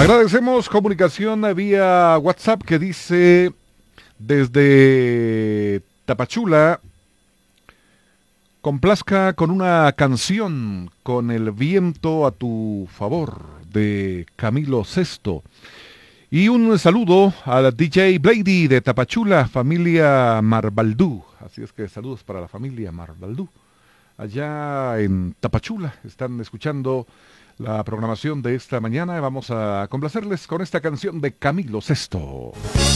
Agradecemos comunicación vía WhatsApp que dice desde Tapachula, complazca con una canción con el viento a tu favor de Camilo Sesto. Y un saludo al DJ Blady de Tapachula, familia Marbaldú. Así es que saludos para la familia Marbaldú. Allá en Tapachula están escuchando la programación de esta mañana. Vamos a complacerles con esta canción de Camilo Sesto.